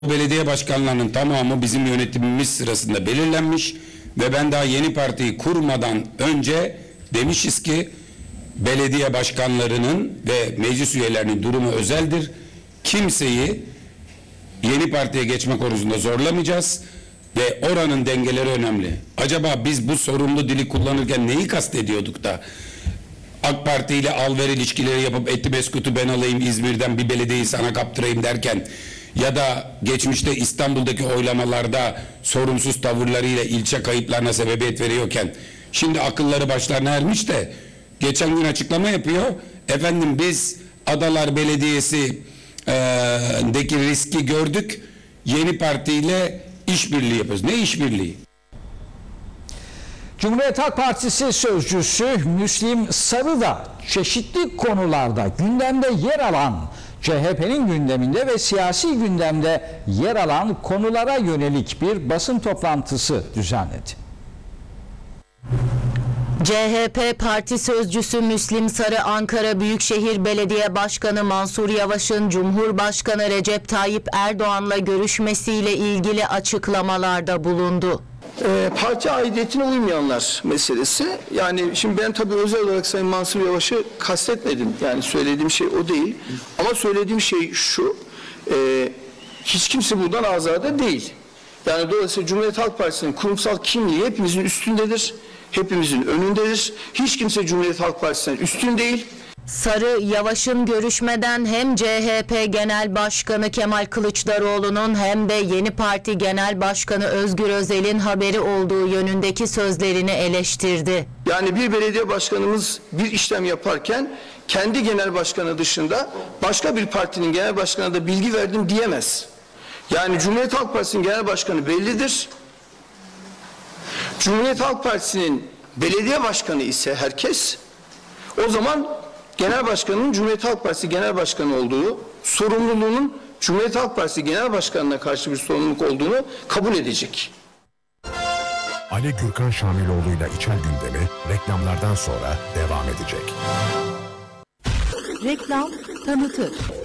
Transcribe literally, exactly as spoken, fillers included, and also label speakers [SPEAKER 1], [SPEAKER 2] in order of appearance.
[SPEAKER 1] Belediye başkanlarının tamamı bizim yönetimimiz sırasında belirlenmiş ve ben daha yeni partiyi kurmadan önce demişiz ki belediye başkanlarının ve meclis üyelerinin durumu özeldir. Kimseyi yeni partiye geçme konusunda zorlamayacağız ve oranın dengeleri önemli. Acaba biz bu sorumlu dili kullanırken neyi kastediyorduk da AK Parti ile al-ver ilişkileri yapıp eti beskutu ben alayım İzmir'den bir belediyeyi sana kaptırayım derken ya da geçmişte İstanbul'daki oylamalarda sorumsuz tavırlarıyla ilçe kayıplarına sebebiyet veriyorken şimdi akılları başlarına ermiş de geçen gün açıklama yapıyor. Efendim biz Adalar Belediyesi'deki riski gördük. Yeni partiyle işbirliği yapıyoruz. Ne işbirliği?
[SPEAKER 2] Cumhuriyet Halk Partisi sözcüsü Müslim Sarı da çeşitli konularda gündemde yer alan C H P'nin gündeminde ve siyasi gündemde yer alan konulara yönelik bir basın toplantısı düzenledi.
[SPEAKER 3] C H P Parti Sözcüsü Müslim Sarı, Ankara Büyükşehir Belediye Başkanı Mansur Yavaş'ın Cumhurbaşkanı Recep Tayyip Erdoğan'la görüşmesiyle ilgili açıklamalarda bulundu.
[SPEAKER 4] E, parti aidiyetine uymayanlar meselesi. Yani şimdi ben tabii özel olarak Sayın Mansur Yavaş'ı kastetmedim. Yani söylediğim şey o değil. Ama söylediğim şey şu. E, hiç kimse buradan azade değil. Yani dolayısıyla Cumhuriyet Halk Partisi'nin kurumsal kimliği hepimizin üstündedir. Hepimizin önündedir. Hiç kimse Cumhuriyet Halk Partisi'nden üstün değil.
[SPEAKER 3] Sarı, Yavaş'ın görüşmeden hem C H P Genel Başkanı Kemal Kılıçdaroğlu'nun hem de Yeni Parti Genel Başkanı Özgür Özel'in haberi olduğu yönündeki sözlerini eleştirdi.
[SPEAKER 4] Yani bir belediye başkanımız bir işlem yaparken kendi genel başkanı dışında başka bir partinin genel başkanına da bilgi verdim diyemez. Yani Cumhuriyet Halk Partisi'nin genel başkanı bellidir. Cumhuriyet Halk Partisi'nin belediye başkanı ise herkes, o zaman genel başkanının Cumhuriyet Halk Partisi genel başkanı olduğu, sorumluluğunun Cumhuriyet Halk Partisi genel başkanına karşı bir sorumluluk olduğunu kabul edecek.
[SPEAKER 5] Ali Gürkan Şamiloğlu'yla İçel Gündemi reklamlardan sonra devam edecek.
[SPEAKER 6] Reklam tanıtır.